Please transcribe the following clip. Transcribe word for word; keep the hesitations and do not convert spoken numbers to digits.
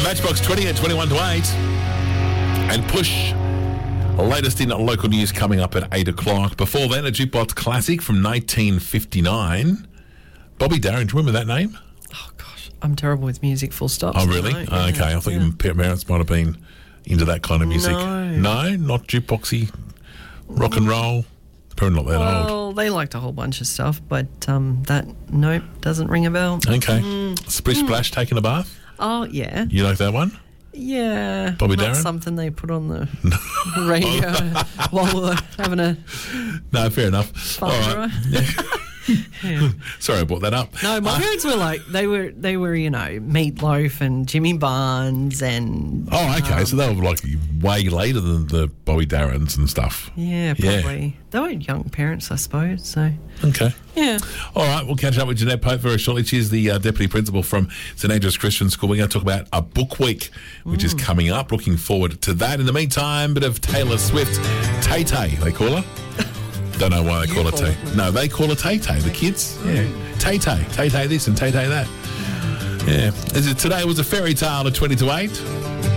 Matchbox twenty at twenty-one to eight. And Push. Latest in local news coming up at eight o'clock. Before then, a Jukebox classic from nineteen fifty-nine. Bobby Darin, do you remember that name? Oh, gosh. I'm terrible with music, full stop. Oh, really? No, Oh, okay. yeah, I thought yeah. your parents might have been into that kind of music. No. No? Not jukeboxy? Rock and roll? Probably not that Well, old. they liked a whole bunch of stuff, but um, that, nope, doesn't ring a bell. Okay. Mm. Splish Splash, taking a bath? Oh, yeah. You like that one? Yeah. Bobby Not Darin? something they put on the radio while we're having a No, fair enough. fun All right. Yeah. Sorry I brought that up. No, my Uh, parents were like, they were, they were, you know, Meatloaf and Jimmy Barnes and... Oh, okay. so they were like way later than the Bobby Darins and stuff. Yeah, Yeah. probably. They were young parents, I suppose, so... Okay. Yeah. All right, we'll catch up with Jeanette Pope very shortly. She's the uh, Deputy Principal from St Andrews Christian School. We're going to talk about a book week, which is coming up. Looking forward to that. In the meantime, bit of Taylor Swift. Tay-Tay, they call her. Don't know why they call her call Tay. it- No, they call her Tay-Tay, the kids. Yeah. Tay-Tay. Tay-Tay this and Tay-Tay that. Yeah. Is it, today was a fairy tale at twenty to eight.